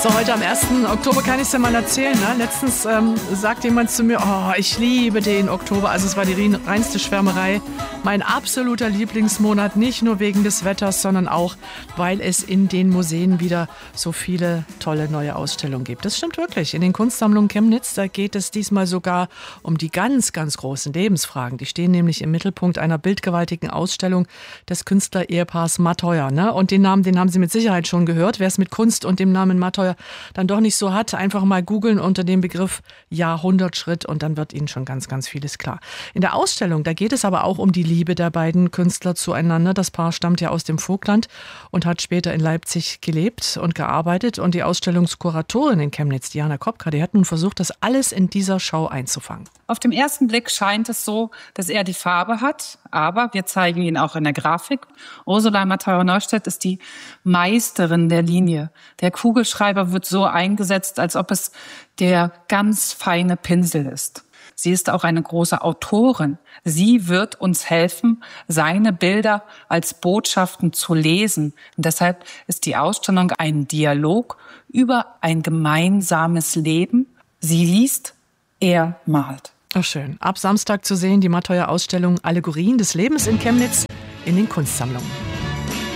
So, heute am 1. Oktober kann ich es ja mal erzählen. Ne? Letztens sagt jemand zu mir, oh, ich liebe den Oktober. Also es war die reinste Schwärmerei. Mein absoluter Lieblingsmonat, nicht nur wegen des Wetters, sondern auch, weil es in den Museen wieder so viele tolle neue Ausstellungen gibt. Das stimmt wirklich. In den Kunstsammlungen Chemnitz, da geht es diesmal sogar um die ganz, ganz großen Lebensfragen. Die stehen nämlich im Mittelpunkt einer bildgewaltigen Ausstellung des Künstler-Ehepaars Matheuer. Ne? Und den Namen, den haben Sie mit Sicherheit schon gehört. Wer es mit Kunst und dem Namen Matheuer dann doch nicht so hat, einfach mal googeln unter dem Begriff Jahrhundertschritt und dann wird Ihnen schon ganz, ganz vieles klar. In der Ausstellung, da geht es aber auch um die Liebe der beiden Künstler zueinander. Das Paar stammt ja aus dem Vogtland und hat später in Leipzig gelebt und gearbeitet. Und die Ausstellungskuratorin in Chemnitz, Diana Kopka, die hat nun versucht, das alles in dieser Show einzufangen. Auf den ersten Blick scheint es so, dass er die Farbe hat, aber wir zeigen ihn auch in der Grafik. Ursula Matheuer-Neustedt ist die Meisterin der Linie. Der Kugelschreiber wird so eingesetzt, als ob es der ganz feine Pinsel ist. Sie ist auch eine große Autorin. Sie wird uns helfen, seine Bilder als Botschaften zu lesen. Und deshalb ist die Ausstellung ein Dialog über ein gemeinsames Leben. Sie liest, er malt. Ach schön. Ab Samstag zu sehen die Matheuer-Ausstellung Allegorien des Lebens in Chemnitz in den Kunstsammlungen.